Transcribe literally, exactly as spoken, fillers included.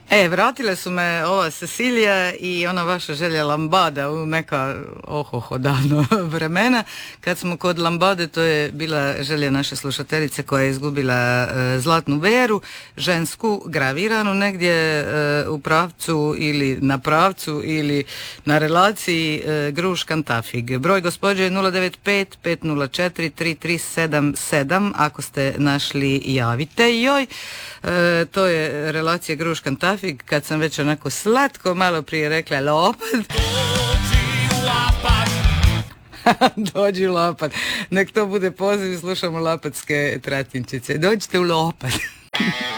E, vratile su me ova Cecilija i ona vaša želja lambada u neka ohoho davno vremena. Kad smo kod lambade, to je bila želja naše slušateljice koja je izgubila e, zlatnu veru, žensku, graviranu negdje e, u pravcu ili na pravcu ili na relaciji e, Gruš-Kantafig. Broj gospođe je nula devet pet pet nula četiri tri tri sedam sedam. Ako ste našli, javite joj. E, to je relacija Gruš-Kantafig. Kad sam već onako slatko malo prije rekla lopat. Dođi u Lopat. Nek to bude poziv, slušamo Lopatske tratinčice. Dođite u Lopat.